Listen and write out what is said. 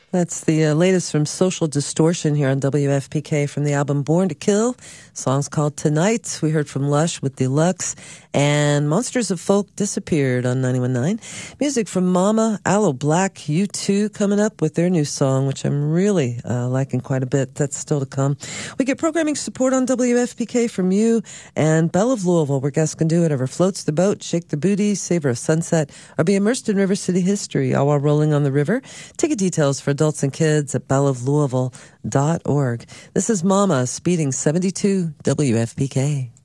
That's the latest from Social Distortion here on WFPK from the album Born to Kill. Song's called Tonight. We heard from Lush with Deluxe, and Monsters of Folk Disappeared on 91.9. Music from Mama, Aloe Black, U2 coming up with their new song, which I'm really liking quite a bit. That's still to come. We get programming support on WFPK from you and Belle of Louisville, where guests can do whatever floats the boat, shake the booty, savor a sunset, or be immersed in River City history, all while rolling on the river. Ticket details for adults and kids at belleoflouisville.org. This is Mama, Speeding 72 WFPK.